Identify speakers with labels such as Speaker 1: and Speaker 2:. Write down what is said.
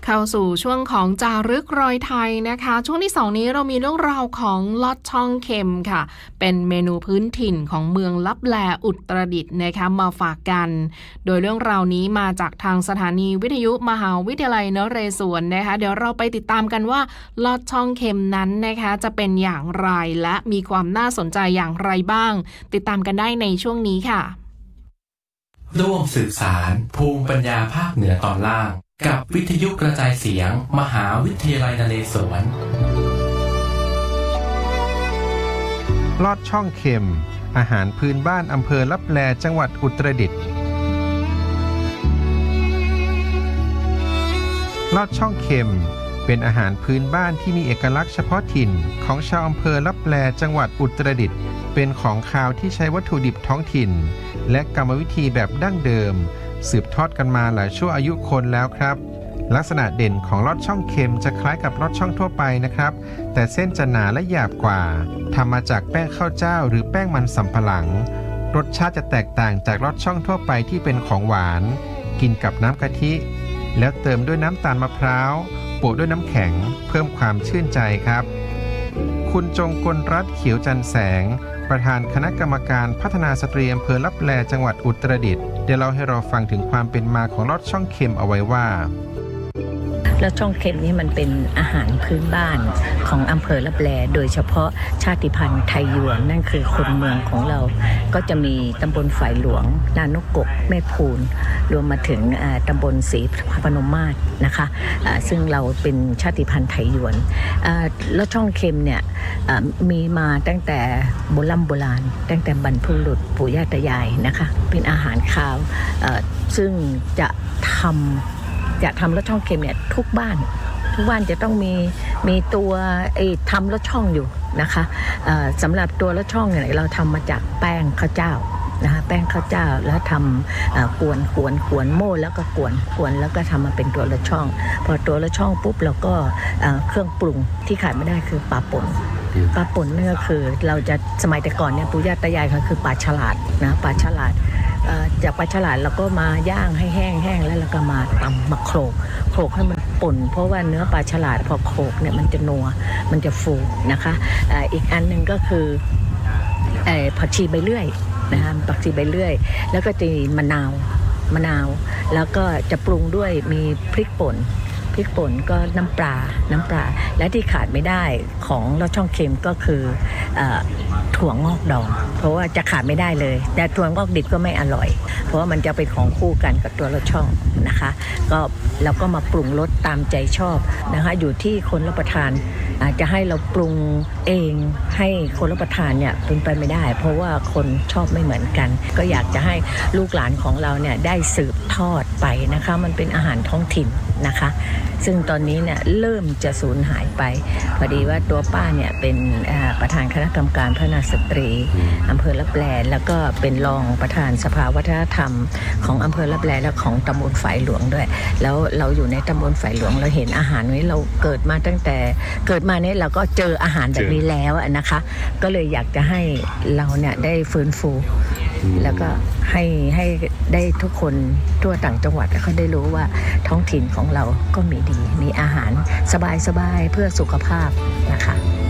Speaker 1: เข้าสู่ช่วงของจารึกรอยไทยนะคะช่วงที่2นี้เรามีเรื่องราวของลอดช่องเค็มค่ะเป็นเมนูพื้นถิ่นของเมืองลับแลอุตรดิตถ์นะคะมาฝากกันโดยเรื่องราวนี้มาจากทางสถานีวิทยุมหาวิทยาลัยนเรศวรนะคะเดี๋ยวเราไปติดตามกันว่าลอดช่องเค็มนั้นนะคะจะเป็นอย่างไรและมีความน่าสนใจอย่างไรบ้างติดตามกันได้ในช่วงนี้ค่ะ
Speaker 2: ร่วมสืบสานภูมิปัญญาภาคเหนือตอนล่างกับวิทยุกระจายเสียงมหาวิทยาลัยนเรศวร
Speaker 3: ลอดช่องเค็มอาหารพื้นบ้านอำเภอลับแลจังหวัดอุตรดิตถ์ลอดช่องเค็มเป็นอาหารพื้นบ้านที่มีเอกลักษณ์เฉพาะถิ่นของชาวอำเภอลับแลจังหวัดอุตรดิตถ์เป็นของคาวที่ใช้วัตถุดิบท้องถิ่นและกรรมวิธีแบบดั้งเดิมสืบทอดกันมาหลายชั่วอายุคนแล้วครับลักษณะเด่นของลอดช่องเค็มจะคล้ายกับลอดช่องทั่วไปนะครับแต่เส้นจะหนาและหยาบกว่าทำมาจากแป้งข้าวเจ้าหรือแป้งมันสำปะหลังรสชาติจะแตกต่างจากลอดช่องทั่วไปที่เป็นของหวานกินกับน้ำกะทิแล้วเติมด้วยน้ำตาลมะพร้าวโปะด้วยน้ำแข็งเพิ่มความชื่นใจครับคุณจงกลรัตน์เขียวจันแสงประธานคณะกรรมการพัฒนาสตรีอำเภอลับแลจังหวัดอุตรดิตถ์ได้เล่าให้เราฟังถึงความเป็นมาของลอดช่องเค็มเอาไว้ว่า
Speaker 4: แล้วช่องเค็มนี่มันเป็นอาหารพื้นบ้านของอำเภอลับแลโดยเฉพาะชาติพันธุ์ไทยยวนนั่นคือคนเมืองของเราก็จะมีตำบลฝ่ายหลวงนานกกแม่พูนรวมมาถึงตำบลศรีพนมมาศนะคะซึ่งเราเป็นชาติพันธุ์ไทยยวนแล้วช่องเค็มเนี่ยมีมาตั้งแต่โบราณตั้งแต่บรรพบุรุษปู่ย่าตายายนะคะเป็นอาหารคาวซึ่งจะทำรสช่องเค็มเนี่ยทุกบ้านจะต้องมีตัวทำรสช่องอยู่นะคะสำหรับตัวรสช่องเนี่ยเราทำมาจากแป้งข้าวเจ้านะคะแป้งข้าวเจ้าแล้วทำกวนโม่แล้วก็กวนแล้วก็ทำมาเป็นตัวรสช่องพอตัวรสช่องปุ๊บเราก็เครื่องปรุงที่ขาดไม่ได้คือปลาป่นนี่ก็คือเราจะสมัยแต่ก่อนเนี่ยปู่ย่าตายายเขาคือปลาฉลาดนะปลาฉลาดจากปลาฉลาดเราก็มาย่างให้แห้งแล้วเราก็มาตำมาโขลกให้มันป่นเพราะว่าเนื้อปลาฉลาดพอโขลกเนี่ยมันจะนัวมันจะฟูนะคะอีกอันนึงก็คือผักชีใบเลื่อยนะคะผักชีใบเลื่อยแล้วก็จะมะนาวแล้วก็จะปรุงด้วยมีพริกป่นก็น้ำปลาและที่ขาดไม่ได้ของลอดช่องเค็มก็คือถั่วงอกดองเพราะว่าจะขาดไม่ได้เลยแต่ถั่วงอกดิบก็ไม่อร่อยเพราะว่ามันจะเป็นของคู่กันกับตัวลอดช่องนะคะก็เราก็มาปรุงรสตามใจชอบนะคะอยู่ที่คนรับประทานจะให้เราปรุงเองให้คนรับประทานเนี่ยเป็นไปไม่ได้เพราะว่าคนชอบไม่เหมือนกันก็อยากจะให้ลูกหลานของเราเนี่ยได้สืบทอดไปนะคะมันเป็นอาหารท้องถิ่นนะคะซึ่งตอนนี้เนี่ยเริ่มจะสูญหายไปพอดีว่าตัวป้าเนี่ยเป็นประธานคณะกรรมการพัฒนาสตรีอำเภอลับแลแล้วก็เป็นรองประธานสภาวัฒนธรรมของอำเภอลับแลและของตำบลฝ่ายหลวงด้วยแล้วเราอยู่ในตำบลฝ่ายหลวงเราเห็นอาหารนี้เราเกิดมาตั้งแต่เกิดมาเนี่ยเราก็เจออาหารแบบนี้แล้วนะคะก็เลยอยากจะให้เราเนี่ยได้ฟื้นฟูแล้วก็ให้ได้ทุกคนทั่วต่างจังหวัดเขาได้รู้ว่าท้องถิ่นของเราก็มีดีมีอาหารสบายๆเพื่อสุขภาพนะคะ